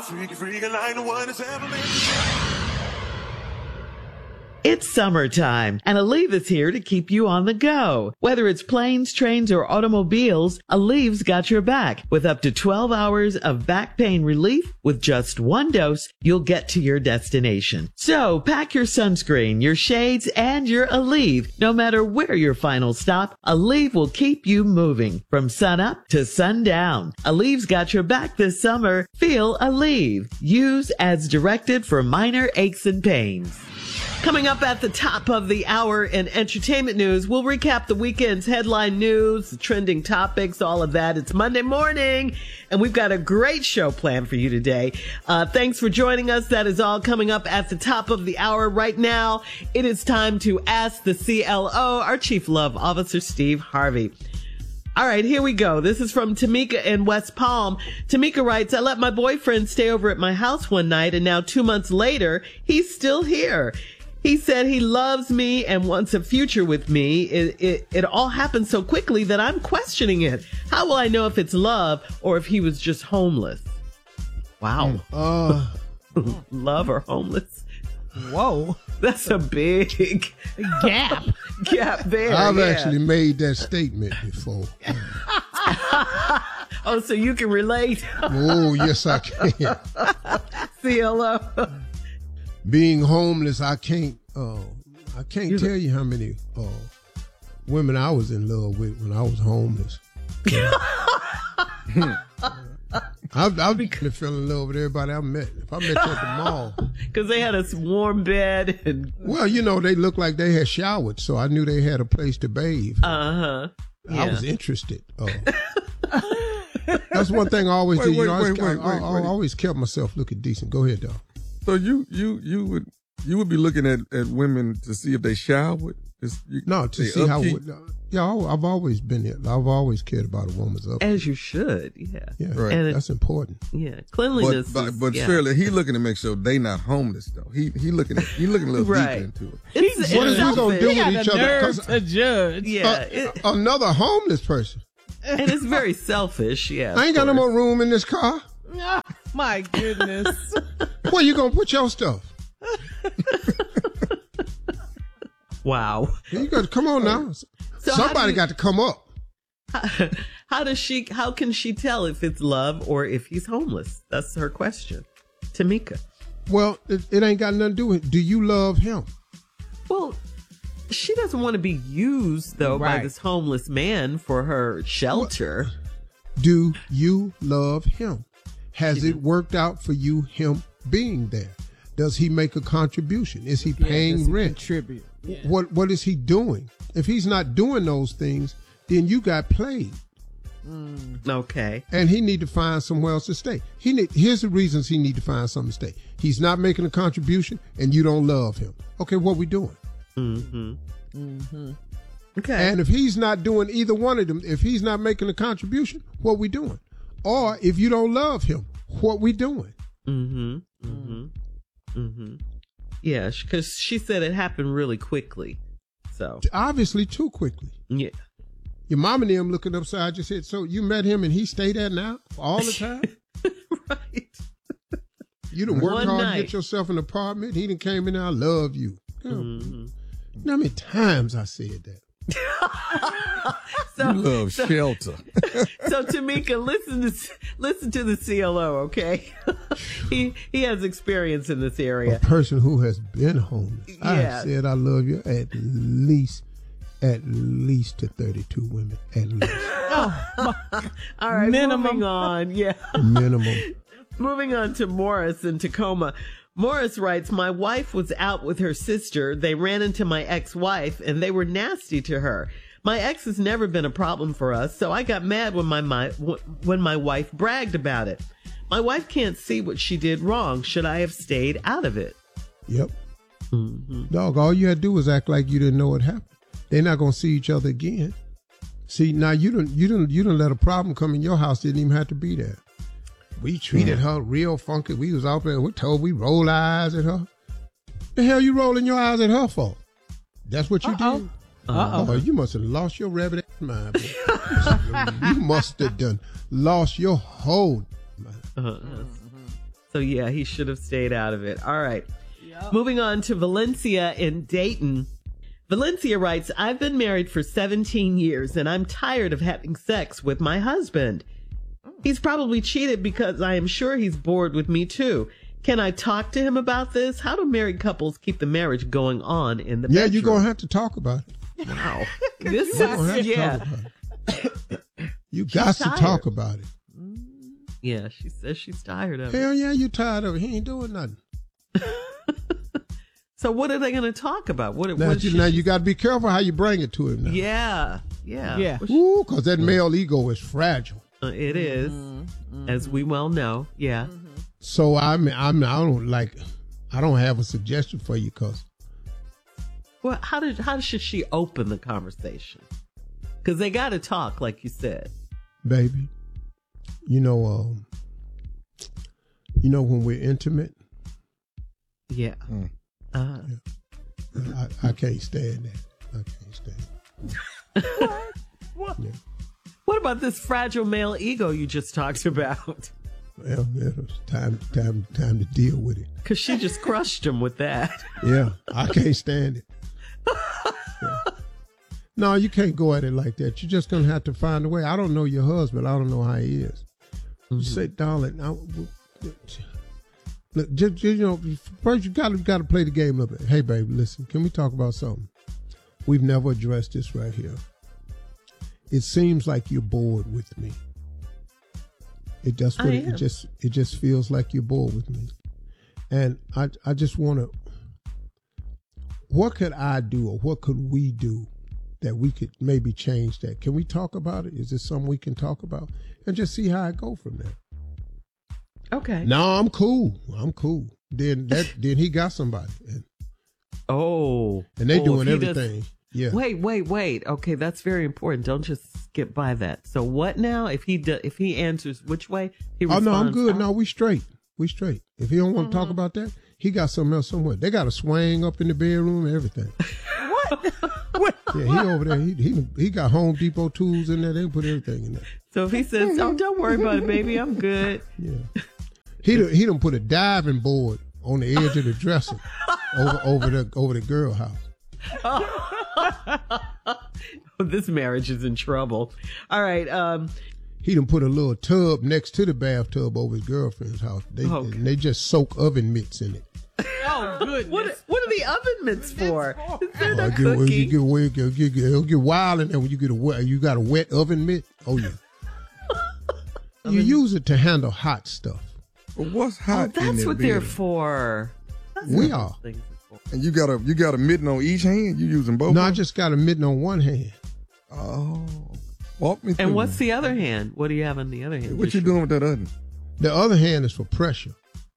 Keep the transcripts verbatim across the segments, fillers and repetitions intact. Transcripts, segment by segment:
freaky, freaky like no one has ever been. It's summertime, and Aleve is here to keep you on the go. Whether it's planes, trains, or automobiles, Aleve's got your back. With up to twelve hours of back pain relief, with just one dose, you'll get to your destination. So pack your sunscreen, your shades, and your Aleve. No matter where your final stop, Aleve will keep you moving from sun up to sundown. Aleve's got your back this summer. Feel Aleve. Use as directed for minor aches and pains. Coming up at the top of the hour in entertainment news, we'll recap the weekend's headline news, the trending topics, all of that. It's Monday morning, and we've got a great show planned for you today. Uh, thanks for joining us. That is all coming up at the top of the hour. Right now, it is time to ask the C L O, our Chief Love Officer, Steve Harvey. All right, here we go. This is from Tamika in West Palm. Tamika writes, I let my boyfriend stay over at my house one night, and now two months later, he's still here. He said he loves me and wants a future with me. It, it, it all happened so quickly that I'm questioning it. How will I know if it's love or if he was just homeless? Wow. Uh, Love or homeless? Whoa. That's a big gap. Gap there. I've yeah. actually made that statement before. Oh, so you can relate? Oh, yes, I can. C L O. Being homeless, I can't. Uh, I can't You're tell the- you how many uh, women I was in love with when I was homeless. I've, I've been feeling in love with everybody I met. If I met you at the mall, because they had a warm bed and well, you know, they looked like they had showered, so I knew they had a place to bathe. Uh huh. Yeah. I was interested. Uh, that's one thing I always wait, did. You wait, know, I, wait, I, wait, I, wait, I wait. always kept myself looking decent. Go ahead, dog. So you you you would you would be looking at, at women to see if they showered? It's, you, No, to see upkeep? how. Yeah, I- I've always been here. I've always cared about a woman's up. As you should, yeah. Yeah, Right. And it- that's important. Yeah, cleanliness. But but, is- but yeah. Shirley, he looking to make sure they not homeless though. He he looking at, he looking a little Right. deeper into it. It's, What it's is we gonna do selfish. with He each got the other? nerve 'Cause, to judge. Yeah, uh, it, another homeless person. and it's very selfish. Yeah, I ain't got no of more course. room in this car. Oh, my goodness. Where you gonna put your stuff? Wow. You got to come on now. So how Somebody do you- got to come up. How, how does she? How can she tell if it's love or if he's homeless? That's her question, Tamika. Well, it, it ain't got nothing to do with. Do you love him? Well, she doesn't want to be used though by Right. this homeless man for her shelter. Do you love him? Has it worked out for you, him being there? Does he make a contribution? Is he Yeah, paying does he rent? Contribute. Yeah. What What is he doing? If he's not doing those things, then you got played, Okay. and he need to find somewhere else to stay. He need, here's the reasons he need to find something to stay. He's not making a contribution, and you don't love him. Okay, what we doing? Mm-hmm. Mm-hmm. Okay. And if he's not doing either one of them, if he's not making a contribution, what we doing? Or if you don't love him, what we doing? Mm-hmm. Mm-hmm. Mm-hmm. Yeah, because she said it happened really quickly. So Obviously, too quickly. yeah. Your mom and them looking upside your head. So you met him and he stayed there now all the time? Right. You done worked One hard night. to get yourself an apartment. He done came in there, I love you. Girl, Mm-hmm. you know how many times I said that? So, You love shelter. so Tamika, listen to listen to the C L O, okay? he he has experience in this A area. person who has been homeless. Yeah. I said I love you at least, at least to thirty-two women. At least. All right, Minimum. moving on. Yeah. Minimum. Moving on to Morris in Tacoma. Morris writes, my wife was out with her sister. They ran into my ex-wife and they were nasty to her. My ex has never been a problem for us, so I got mad when my, my when my wife bragged about it. My wife can't see what she did wrong. Should I have stayed out of it? Yep. Mm-hmm. Dog, all you had to do was act like you didn't know what happened. They're not gonna see each other again. See, now you don't you don't you don't let a problem come in your house, didn't even have to be there. We treated Mm. her real funky. We was out there, we told we roll our eyes at her. The hell you rolling your eyes at her for? That's what you Uh-oh. did. Uh-oh. Oh, you must have lost your rabbit ass mind. boy. You must have done lost your whole mind. Uh, So, yeah, he should have stayed out of it. All right. Moving on to Valencia in Dayton. Valencia writes, I've been married for seventeen years and I'm tired of having sex with my husband. He's probably cheated because I am sure he's bored with me too. Can I talk to him about this? How do married couples keep the marriage going on in the Yeah, bedroom? you're going to have to talk about it. Wow. This You're gonna have is, to yeah. talk about it. You got to tired. talk about it. Yeah, she says she's tired of it. Hell yeah, you tired of it. He ain't doing nothing. So what are they going to talk about? What, Now, what is you, she- now you got to be careful how you bring it to him now. Yeah, yeah. Yeah. Well, she- Ooh, because that male ego is fragile. uh, it is, as we well know. Yeah. So I mean, I mean, I don't like, I don't have a suggestion for you because Well, how did how should she open the conversation? Because they got to talk, like you said. baby, you know, um, you know when we're intimate, Yeah. Mm. Uh, I, I can't stand that. I can't stand it. What? Yeah. what about this fragile male ego you just talked about? Well, it's time, time, time to deal with it. Because she just crushed him with that. Yeah, I can't stand it. Yeah. No, you can't go at it like that. You're just gonna have to find a way. I don't know your husband. I don't know how he is. You say, darling, I, look, just, just, you know, first you gotta gotta play the game a little bit. Hey, babe, listen, can we talk about something? We've never addressed this right here. It seems like you're bored with me. It just I what it, am. it just it just feels like you're bored with me, and I I just want to. What could I do, or what could we do, that we could maybe change that? Can we talk about it? Is this something we can talk about, and just see how I go from there? Okay. No, I'm cool. I'm cool. Then that then he got somebody, and, Oh. and they Oh, doing if he does- everything. Yeah. Wait, wait, wait. Okay, that's very important. Don't just skip by that. So what now? If he do, if he answers which way, he Oh responds. no, I'm good. "Oh." No, we straight. We straight. If he don't want Mm-hmm. to talk about that, he got something else somewhere. They got a swing up in the bedroom and everything. What? Yeah, he over there. He he he got Home Depot tools in there. They put everything in there. So if he says, "Oh, don't worry about it, baby, I'm good." Yeah. He done, he done put a diving board on the edge of the dresser over over the over the girl house. This marriage is in trouble. All right. Um, He done put a little tub next to the bathtub over his girlfriend's house. They Okay. and they just soak oven mitts in it. Oh, goodness. what what are the oven mitts for? Is there no Uh, get, when you cooking? get, when you get, get, get, it'll get wild in there when you get a wet, you got a wet oven mitt. Oh yeah. You use it to handle hot stuff. But what's Oh, hot in that's that what they're bed? for. That's We what are. those things are for. And you got a you got a mitten on each hand. You using both? No, of I them? just got a mitten on one hand. Oh, walk me through. And what's the other hand? What do you have on the other hand? What you doing with that other? The other hand is for pressure.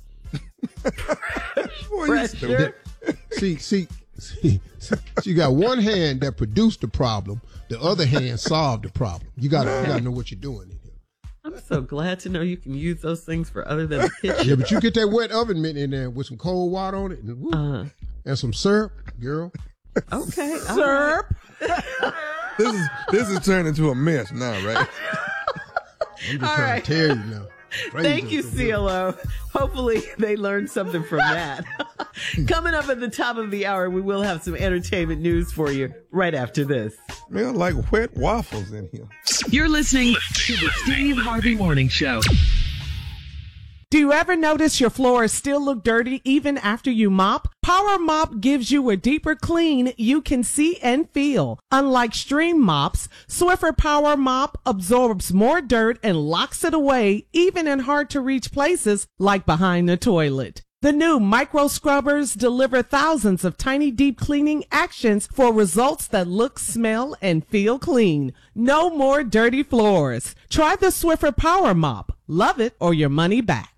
Boy, you Pressure. See, see, see, see, you got one hand that produced the problem. The other hand solved the problem. You gotta, you gotta know what you're doing in here. I'm so glad to know you can use those things for other than the kitchen. Yeah, but you get that wet oven mitt in there with some cold water on it and, woo, Uh, and some syrup, girl. okay. all right. Syrup? This is this is turning into a mess now, right? I'm just All trying right. to tell you now. Praise Thank you, him. C L O. Hopefully they learned something from that. Coming up at the top of the hour, we will have some entertainment news for you right after this. Smell like wet waffles in here. You're listening to the Steve Harvey Morning Show. Do you ever notice your floors still look dirty even after you mop? Power Mop gives you a deeper clean you can see and feel. Unlike stream mops, Swiffer Power Mop absorbs more dirt and locks it away even in hard to reach places like behind the toilet. The new micro scrubbers deliver thousands of tiny deep cleaning actions for results that look, smell, and feel clean. No more dirty floors. Try the Swiffer Power Mop. Love it or your money back.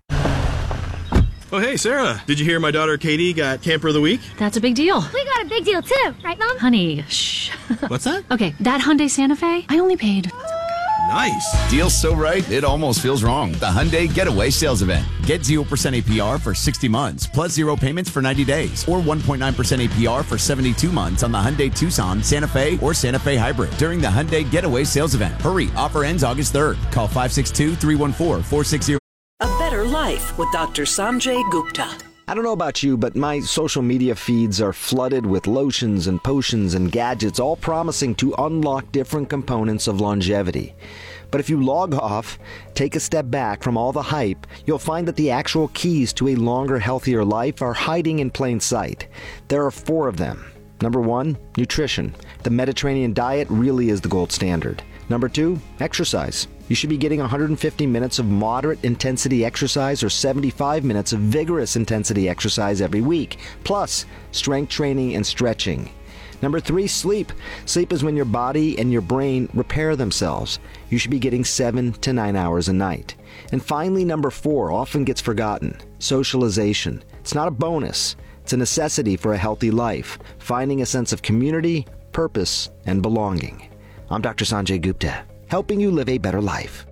Oh, hey, Sarah. Did you hear my daughter Katie got Camper of the Week? That's a big deal. We got a big deal too, right, Mom? Honey, shh. What's that? Okay, that Hyundai Santa Fe, I only paid. Nice. Deal's so right, it almost feels wrong. The Hyundai Getaway Sales Event. Get zero percent A P R for sixty months, plus zero payments for ninety days, or one point nine percent A P R for seventy-two months on the Hyundai Tucson, Santa Fe, or Santa Fe Hybrid during the Hyundai Getaway Sales Event. Hurry, offer ends August third. Call five six two, three one four, four six zero. A better life. life with Doctor Sanjay Gupta. I don't know about you, but my social media feeds are flooded with lotions and potions and gadgets, all promising to unlock different components of longevity. But if you log off, take a step back from all the hype, you'll find that the actual keys to a longer, healthier life are hiding in plain sight. There are four of them. Number one, nutrition. The Mediterranean diet really is the gold standard. Number two, exercise. You should be getting one hundred fifty minutes of moderate intensity exercise or seventy-five minutes of vigorous intensity exercise every week, plus strength training and stretching. Number three, sleep. Sleep is when your body and your brain repair themselves. You should be getting seven to nine hours a night. And finally, number four, often gets forgotten, socialization. It's not a bonus. It's a necessity for a healthy life, finding a sense of community, purpose, and belonging. I'm Doctor Sanjay Gupta, helping you live a better life.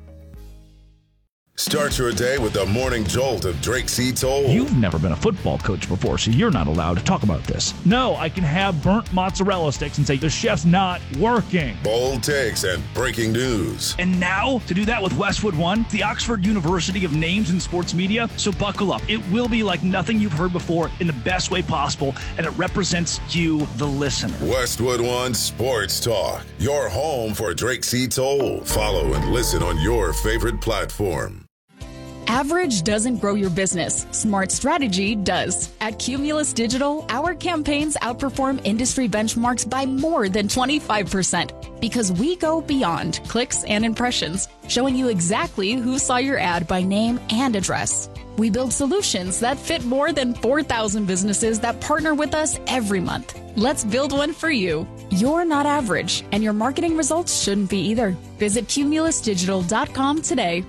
Start your day with the morning jolt of Drake C. Toll. You've never been a football coach before, so you're not allowed to talk about this. No, I can have burnt mozzarella sticks and say the chef's not working. Bold takes and breaking news. And now, to do that with Westwood One, the Oxford University of names in sports media, so buckle up. It will be like nothing you've heard before in the best way possible, and it represents you, the listener. Westwood One Sports Talk, your home for Drake C. Toll. Follow and listen on your favorite platform. Average doesn't grow your business. Smart strategy does. At Cumulus Digital, our campaigns outperform industry benchmarks by more than twenty-five percent because we go beyond clicks and impressions, showing you exactly who saw your ad by name and address. We build solutions that fit more than four thousand businesses that partner with us every month. Let's build one for you. You're not average, and your marketing results shouldn't be either. Visit cumulus digital dot com today.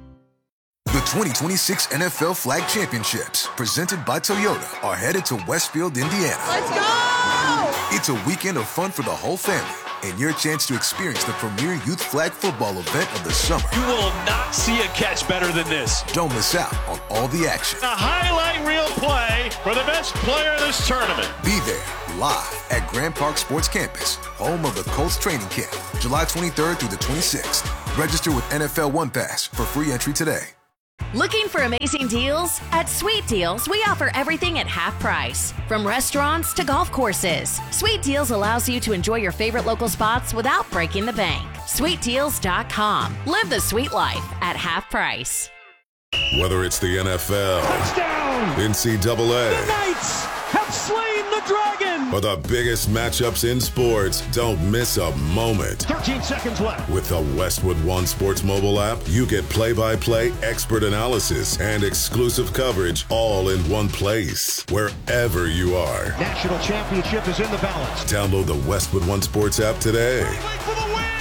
The twenty twenty-six N F L Flag Championships, presented by Toyota, are headed to Westfield, Indiana. Let's go! It's a weekend of fun for the whole family and your chance to experience the premier youth flag football event of the summer. You will not see a catch better than this. Don't miss out on all the action. A highlight reel play for the best player in this tournament. Be there live at Grand Park Sports Campus, home of the Colts training camp, July twenty-third through the twenty-sixth. Register with N F L One Pass for free entry today. Looking for amazing deals? At Sweet Deals, we offer everything at half price. From restaurants to golf courses, Sweet Deals allows you to enjoy your favorite local spots without breaking the bank. sweet deals dot com. Live the sweet life at half price. Whether it's the N F L, touchdown, N C double A, the Knights have slain the dragon, or the biggest matchups in sports, don't miss a moment. thirteen seconds left. With the Westwood One Sports mobile app, you get play-by-play, expert analysis, and exclusive coverage all in one place, wherever you are. National championship is in the balance. Download the Westwood One Sports app today. For the win.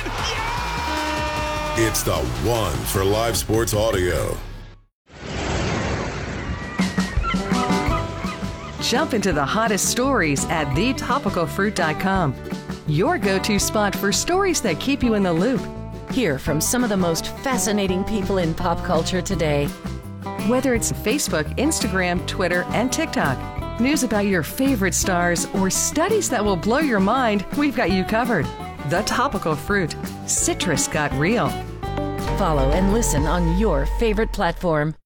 Yeah! It's the one for live sports audio. Jump into the hottest stories at the topical fruit dot com. Your go-to spot for stories that keep you in the loop. Hear from some of the most fascinating people in pop culture today. Whether it's Facebook, Instagram, Twitter, and TikTok, news about your favorite stars, or studies that will blow your mind, we've got you covered. The Topical Fruit. Citrus got real. Follow and listen on your favorite platform.